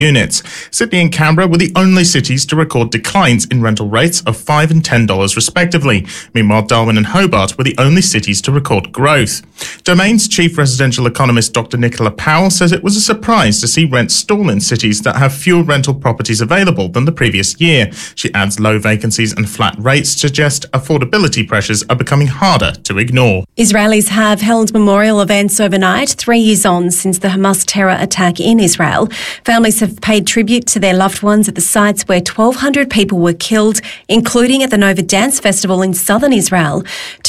units. Sydney and Canberra were the only cities to record declines in rental rates of $5 and $10 respectively. Meanwhile, Darwin and Hobart were the only cities to record growth. Domain's chief residential economist Dr. Nicola Powell says it was a surprise to see rents stall in cities that have fewer rental properties available than the previous year. She adds low vacancies and flat rates suggest affordability pressures are becoming harder to ignore. Israelis have held memorial events overnight, 3 years on since the Hamas terror attack in Israel. Families have paid tribute to their loved ones at the sites where 1,200 people were killed, including at the Nova Dance Festival in southern Israel.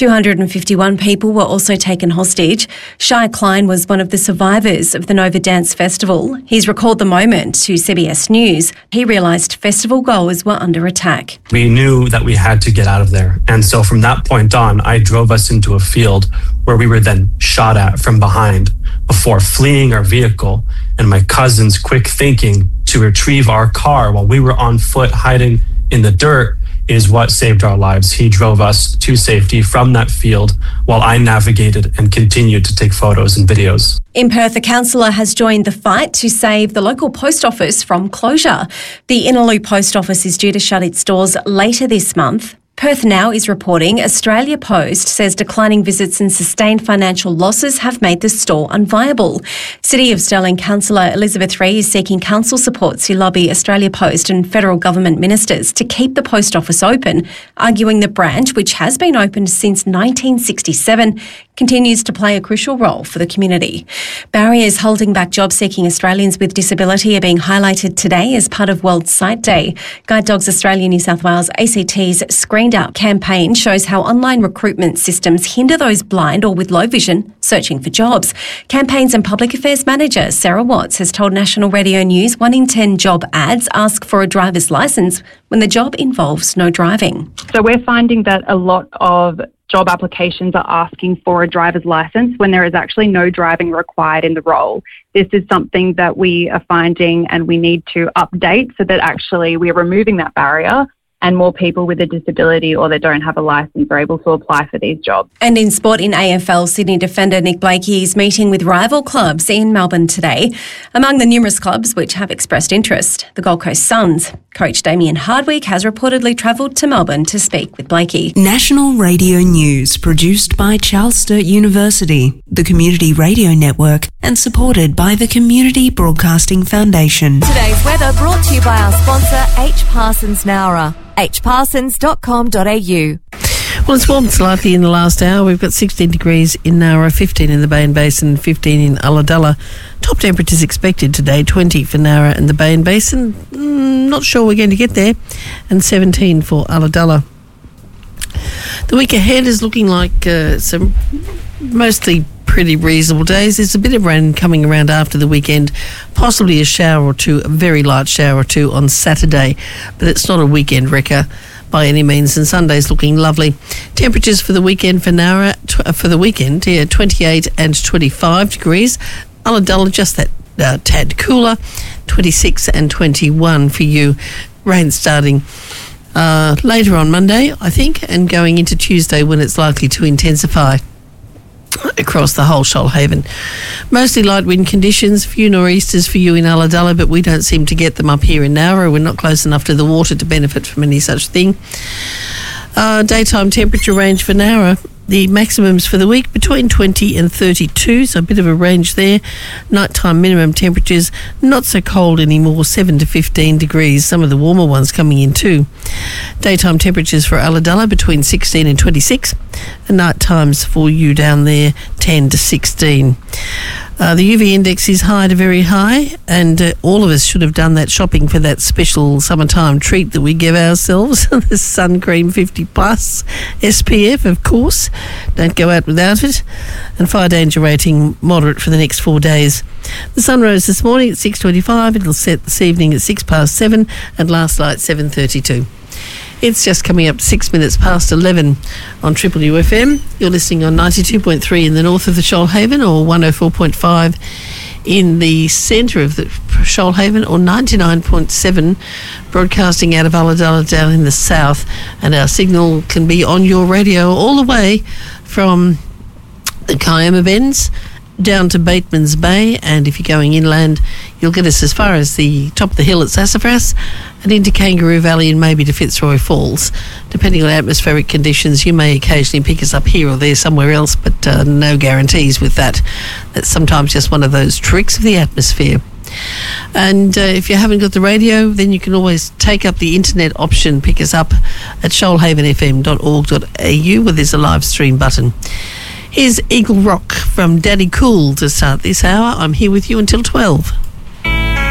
251 people were also taken hostage. Shai Klein was one of the survivors of the Nova Dance Festival. He's recalled the moment to CBS News. He realised festival goers were under attack. We knew that we had to get out of there. And so from that point on, I drove us into a field where we were then shot at from behind before fleeing our vehicle, and my cousin's quick thinking to retrieve our car while we were on foot hiding in the dirt is what saved our lives. He drove us to safety from that field while I navigated and continued to take photos and videos. In Perth, a councillor has joined the fight to save the local post office from closure. The Innaloo Post Office is due to shut its doors later this month. Perth Now is reporting Australia Post says declining visits and sustained financial losses have made the store unviable. City of Stirling councillor Elizabeth Ree is seeking council support to lobby Australia Post and federal government ministers to keep the post office open, arguing the branch, which has been opened since 1967, continues to play a crucial role for the community. Barriers holding back job-seeking Australians with disability are being highlighted today as part of World Sight Day. Guide Dogs Australia New South Wales ACT's Screened Out campaign shows how online recruitment systems hinder those blind or with low vision searching for jobs. Campaigns and Public Affairs Manager Sarah Watts has told National Radio News 1 in 10 job ads ask for a driver's licence when the job involves no driving. So we're finding that a lot of job applications are asking for a driver's license when there is actually no driving required in the role. This is something that we are finding and we need to update so that actually we are removing that barrier and more people with a disability or that don't have a licence are able to apply for these jobs. And in sport, in AFL, Sydney defender Nick Blakey is meeting with rival clubs in Melbourne today. Among the numerous clubs which have expressed interest, the Gold Coast Suns. Coach Damien Hardwick has reportedly travelled to Melbourne to speak with Blakey. National Radio News, produced by Charles Sturt University, the Community Radio Network, and supported by the Community Broadcasting Foundation. Today's weather brought to you by our sponsor, H. Parsons Nowra. hparsons.com.au. Well, it's warmed slightly in the last hour. We've got 16 degrees in Nowra, 15 in the Bay Basin, 15 in Ulladulla. Top temperatures expected today, 20 for Nowra and the Bay Basin. Not sure we're going to get there. And 17 for Ulladulla. The week ahead is looking like some mostly pretty reasonable days. There's a bit of rain coming around after the weekend, possibly a shower or two, a very light shower or two on Saturday, but it's not a weekend wrecker by any means, and Sunday's looking lovely. Temperatures for the weekend for Nowra, 28 and 25 degrees. Ulladulla just that tad cooler, 26 and 21 for you. Rain starting later on Monday, I think, and going into Tuesday when it's likely to intensify across the whole Shoalhaven. Mostly light wind conditions, few nor'easters for you in Ulladulla, but we don't seem to get them up here in Nowra. We're not close enough to the water to benefit from any such thing. Daytime temperature range for Nowra, the maximums for the week between 20 and 32, so a bit of a range there. Nighttime minimum temperatures not so cold anymore, 7 to 15 degrees, some of the warmer ones coming in too. Daytime temperatures for Ulladulla between 16 and 26, and night times for you down there 10 to 16. The UV index is high to very high, and all of us should have done that shopping for that special summertime treat that we give ourselves, the Sun Cream 50 Plus SPF, of course. Don't go out without it. And fire danger rating moderate for the next 4 days. The sun rose this morning at 6:25. It'll set this evening at 7:06 and last light 7:32. It's just coming up 6 minutes past 11 on Triple UFM. You're listening on 92.3 in the north of the Shoalhaven, or 104.5 in the centre of the Shoalhaven, or 99.7 broadcasting out of Ulladulla down in the south. And our signal can be on your radio all the way from the Kiama Bends down to Bateman's Bay, and if you're going inland, you'll get us as far as the top of the hill at Sassafras and into Kangaroo Valley and maybe to Fitzroy Falls. Depending on atmospheric conditions, you may occasionally pick us up here or there somewhere else, but no guarantees with that. That's sometimes just one of those tricks of the atmosphere. And if you haven't got the radio, then you can always take up the internet option, pick us up at shoalhavenfm.org.au where there's a live stream button. Here's Eagle Rock from Daddy Cool to start this hour. I'm here with you until 12.